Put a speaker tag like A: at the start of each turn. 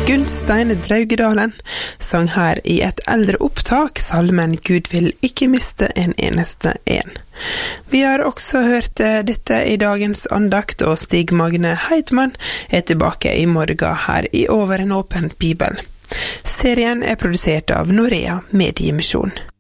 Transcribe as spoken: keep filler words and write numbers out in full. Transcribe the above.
A: Gunstein Draugedalen sang her i et eldre opptak salmen Gud vil ikke miste en eneste en. Vi har også hørt dette i dagens andakt, og Stig Magne Heitmann er tilbake i morgen her i Over en åpen bibel. Serien er produsert av Norea Mediemisjon.